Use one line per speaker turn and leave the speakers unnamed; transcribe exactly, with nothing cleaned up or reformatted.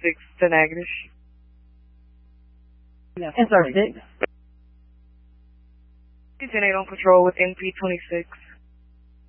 six to negative.
Insert six.
ten eight on patrol with N P twenty-six.